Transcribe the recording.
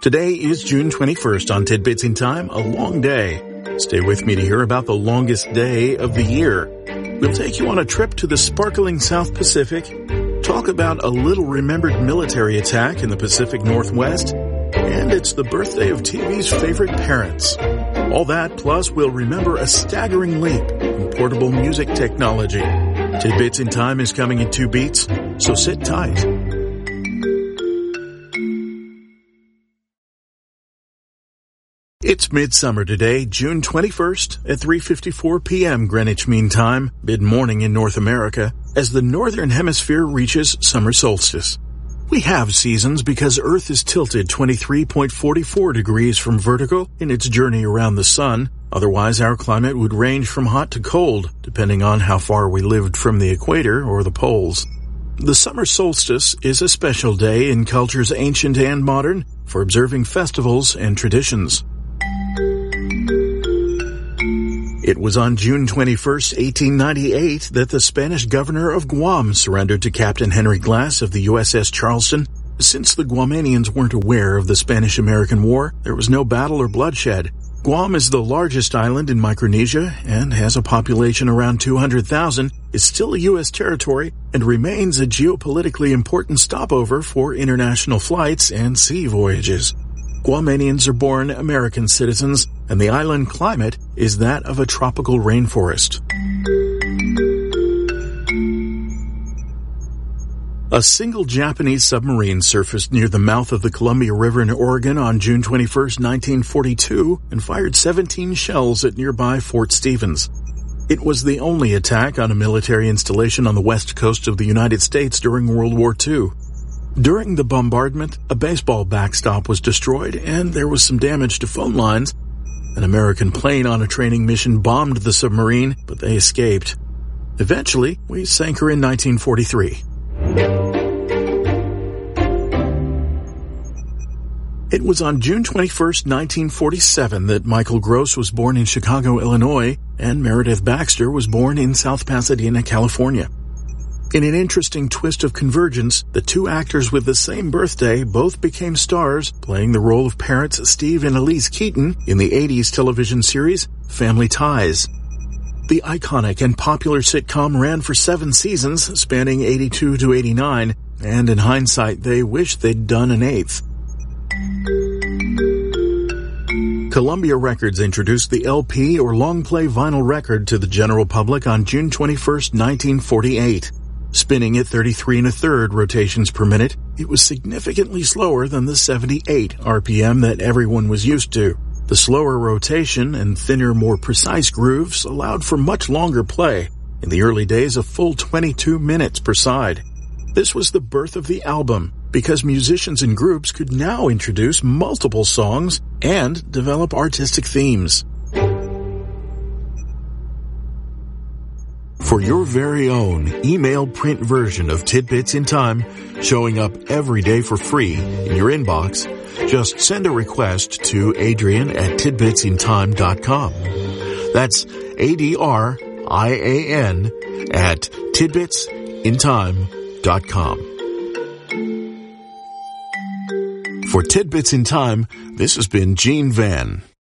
Today is June 21st on Tidbits in Time, a long day. Stay with me to hear about the longest day of the year. We'll take you on a trip to the sparkling South Pacific, talk about a little-remembered military attack in the Pacific Northwest, and it's the birthday of TV's favorite parents. All that, plus we'll remember a staggering leap in portable music technology. Tidbits in Time is coming in 2 beats, so sit tight. It's midsummer today, June 21st at 3:54 p.m. Greenwich Mean Time, mid-morning in North America, as the Northern Hemisphere reaches summer solstice. We have seasons because Earth is tilted 23.44 degrees from vertical in its journey around the sun. Otherwise, our climate would range from hot to cold, depending on how far we lived from the equator or the poles. The summer solstice is a special day in cultures ancient and modern for observing festivals and traditions. It was on June 21, 1898, that the Spanish governor of Guam surrendered to Captain Henry Glass of the USS Charleston. Since the Guamanians weren't aware of the Spanish-American War, there was no battle or bloodshed. Guam is the largest island in Micronesia and has a population around 200,000, is still a U.S. territory, and remains a geopolitically important stopover for international flights and sea voyages. Guamanians are born American citizens, and the island climate is that of a tropical rainforest. A single Japanese submarine surfaced near the mouth of the Columbia River in Oregon on June 21, 1942, and fired 17 shells at nearby Fort Stevens. It was the only attack on a military installation on the west coast of the United States during World War II. During the bombardment, a baseball backstop was destroyed and there was some damage to phone lines. An American plane on a training mission bombed the submarine, but they escaped. Eventually, we sank her in 1943. It was on June 21, 1947 that Michael Gross was born in Chicago, Illinois, and Meredith Baxter was born in South Pasadena, California. In an interesting twist of convergence, the two actors with the same birthday both became stars, playing the role of parents Steve and Elise Keaton in the 80s television series Family Ties. The iconic and popular sitcom ran for 7 seasons, spanning 82 to 89, and in hindsight, they wish they'd done an 8th. Columbia Records introduced the LP or long-play vinyl record to the general public on June 21, 1948. Spinning at 33 1/3 rotations per minute, it was significantly slower than the 78 RPM that everyone was used to. The slower rotation and thinner, more precise grooves allowed for much longer play, in the early days a full 22 minutes per side. This was the birth of the album, because musicians and groups could now introduce multiple songs and develop artistic themes. For your very own email print version of Tidbits in Time, showing up every day for free in your inbox, just send a request to Adrian@tidbitsintime.com. That's ADRIAN at tidbitsintime.com. For Tidbits in Time, this has been Gene Van.